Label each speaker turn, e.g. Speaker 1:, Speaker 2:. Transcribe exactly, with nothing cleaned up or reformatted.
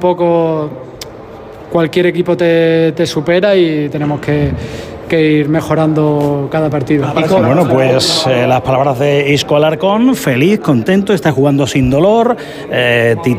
Speaker 1: poco cualquier equipo te, te supera y tenemos que, que ir mejorando cada partido.
Speaker 2: Bueno, pues eh, las palabras de Isco Alarcón, feliz, contento, está jugando sin dolor, eh,